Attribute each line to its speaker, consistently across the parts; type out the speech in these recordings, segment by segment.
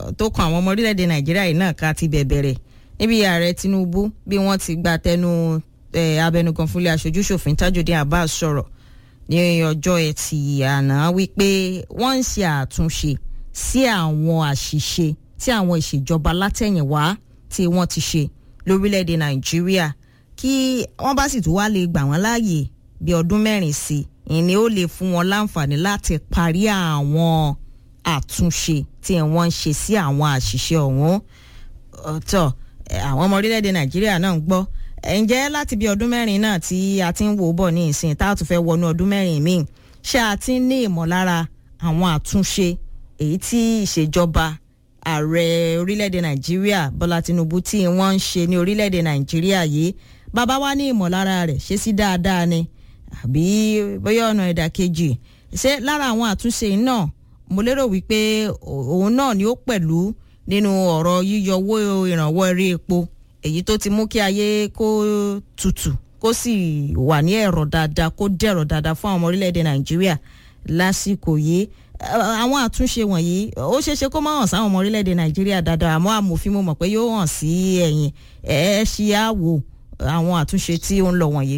Speaker 1: tó kan àwọn ọmọ orílẹ̀-èdè Nàìjíríà yìí náà ká ti bẹ̀rẹ̀ níbi ààrẹ Tinubu bí wọ́n ti gba tẹnu abẹnugan fúnlé aṣojú-ṣòfin Tajudeen Abbas sọ̀rọ̀ ní ọjọ́ Ẹtì àná wípé wọ́n ń ṣe àtúnṣe sí àwọn àṣìṣe tí àwọn ìṣèjọba látẹ̀yìnwá tí wọ́n ti ṣe lórílẹ̀-èdè Nàìjíríà kí wọ́n bá sì tún wá lè gbà wọ́n láàyè bí ọdún 4 sí ìní ó lè fún wọn láǹfààní láti parí àwọn àtúnṣe tí wọ́n ń ṣe sí àwọn àṣìṣe ọ̀hún. Ọ̀tọ̀ àwọn ọmọ orílẹ̀-èdè Nàìjíríà náà ń gbọ́ ǹjẹ́ láti bí ọdún 4 náà tí a ti ń wò bọ̀ ní ìsìn tá a tún fẹ́ wọnú ọdún 4 míì ṣé a ti ń ní ìmọ̀lára àwọn àtúnṣe èyí tí ìṣèjọba ààrẹ orílẹ̀-èdè Nàìjíríà Bọ́lá Tinubu tí wọ́n ń ṣe ní orílẹ̀-èdè Nàìjíríà yìí bàbá wa ní ìmọ̀lára rẹ̀ ṣe sí dáadáa ni àbí bóyá ọ̀nà ìdàkejì ṣé lára àwọn àtúnṣe náà mo lérò wípé òun náà ni ó pẹ̀lú nínú ọ̀rọ̀ yíyọ owó ìrànwọ́ orí epo èyí tó ti mú kí ayé kó tutù kó sì wà ní ẹ̀rọ dáadáa kó dẹ̀rọ̀ dáadáa fún àwọn ọmọ orílẹ̀-èdè Nàìjíríà lásìkò yìí àwọn àtúnṣe wọ̀nyí ó ṣeéṣe kó má hàn sáwọn ọmọ orílẹ̀-èdè Nàìjíríà dáadáa àmọ́ amòfin mo mọ̀ pé yóò hàn sí ẹ̀yìn ṣí àwò àwọn àtúnṣe tí ó ń lọ wọ̀nyí.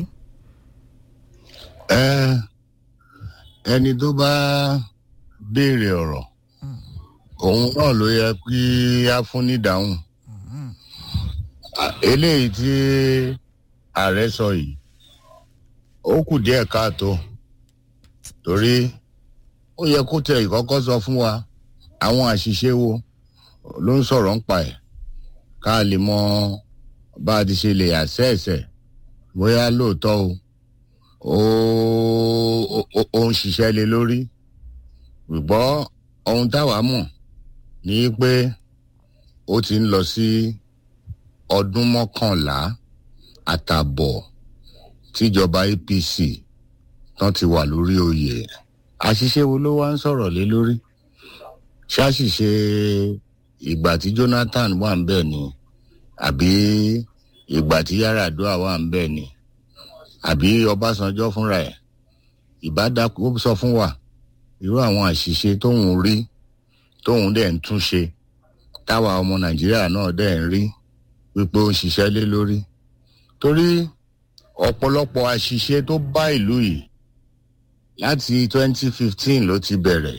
Speaker 2: ẹni tó bá béèrè ọ̀rọ̀ òun náà ló yẹ kí á fún ní ìdáhùn eléyìí tí ààrẹ sọ yìí ó kù díẹ̀ káàtó torí ó yẹ kó tẹ ìkọ́kọ́ sọ fún wa àwọn àṣìṣe wo ló ń sọ̀rọ̀ ń pa ẹ̀ ká lè mọ bá a ti ṣe lè àṣẹ́ẹ̀ṣẹ̀ bóyá lóòótọ́ ó ń ṣiṣẹ́ lé lórí ṣùgbọ́n ohun táwa mọ̀ ní pé ó ti ń lọ sí ọdún 11 àtàbọ̀ tíjọba APC tán ti wà lórí oyè àṣìṣe wo ló wá ń sọ̀rọ̀ lé lórí ṣàṣìṣe ìgbà tí Jonathan wà ń bẹ̀ ni àbí ìgbà tí Yar'Adua wà ń bẹ̀ ni àbí Ọbásanjọ́ fúnra ẹ̀ ìbádàkú ó sọ fún wa irú àwọn àṣìṣe tóun rí tóun dẹ̀ ń túnṣe táwa ọmọ Nàìjíríà náà dẹ̀ ń rí wípé ó ń ṣiṣẹ́ lé lórí torí ọ̀pọ̀lọpọ̀ àṣìṣe tó bá ìlú yìí láti 2015 ló ti bẹ̀rẹ̀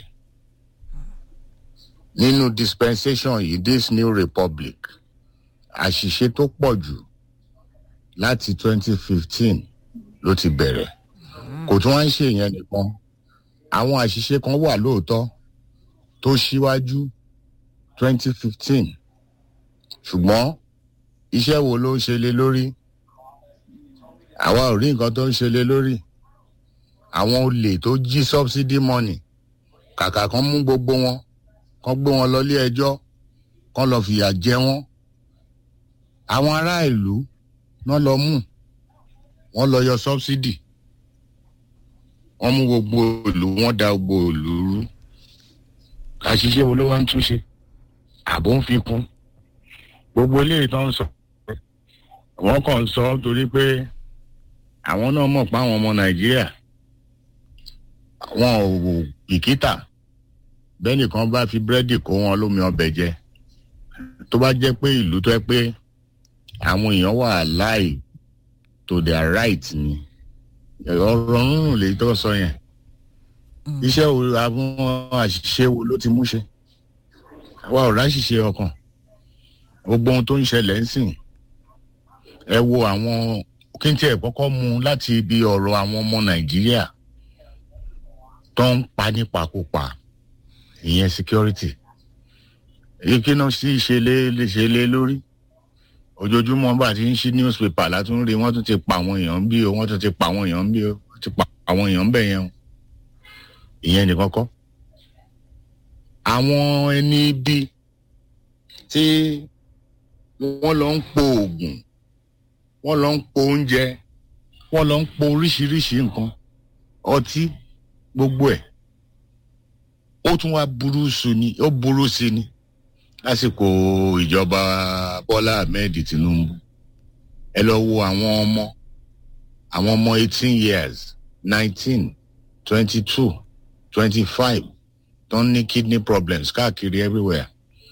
Speaker 2: nínú dispensation yìí this new republic àṣìṣe tó pọ̀ jù láti 2015 ló ti bẹ̀rẹ̀ kò tún wá ń ṣe ìyẹn nìkan àwọn àṣìṣe kan wà lóòótọ́ tó ṣíwájú 2015 ṣùgbọ́n iṣẹ́ wo ló ń ṣe lé lórí àwa ò rí nǹkan tó ń ṣe lé lórí àwọn olè tó jí subsidy money kàkà kan mú gbogbo wọn kan gbé wọn lọ ilé ẹjọ́ kan lọ fìyà jẹ wọn àwọn ará ìlú náà lọ mú wọn lọ yọ subsidy wọn mú gbogbo ìlú wọn da gbogbo ìlú rú àṣìṣe wo ló wá ń túnṣe àbò ń fi kún gbogbo eléyìí tó ń sọ wọn kàn ń sọ torí pé àwọn náà mọ̀ pé àwọn ọmọ Nàìjíríà wọn ò bìkítà bẹ́ẹ̀ nìkan bá fi búrẹ́dì kó wọn lómi ọbẹ̀ jẹ tó bá jẹ́ pé ìlú tó yẹ pé àwọn èèyàn wà alive to their right ni ọ̀rọ̀ rúnrún lèyí tó sọ yẹn iṣẹ́ wo àwọn àṣìṣe wo ló ti mú ṣe àwa ò ráṣìṣe ọkàn gbogbo ohun tó ń ṣẹlẹ̀ ń sìn ẹ wo àwọn kí n tiẹ̀ kọ́kọ́ mú láti ibi ọ̀rọ̀ àwọn ọmọ Nàìjíríà tó ń pa nípakúpa ìyẹn security èyí kí náà sì ṣe lé lórí ojoojúmọ́ bá ti ń ṣí newspaper látún rí wọ́n tún ti pa àwọn èèyàn bí o wọ́n tún ti pa àwọn èèyàn bí o wọ́n ti pa àwọn èèyàn bẹ́ẹ̀ yẹn o ìyẹn nìkan kọ́ àwọn ẹni bí tí wọ́n lọ ń po oògùn wọ́n lọ ń po oúnjẹ wọ́n lọ ń po oríṣiríṣi nǹkan ọtí gbogbo ẹ̀ ó tún wá burú sí ni lásìkò ìjọba Bọ́lá Ahmed Tinubu ẹ lọ wo àwọn ọmọ 18 years 19 22 25 tó ń ní kidney problems káàkiri everywhere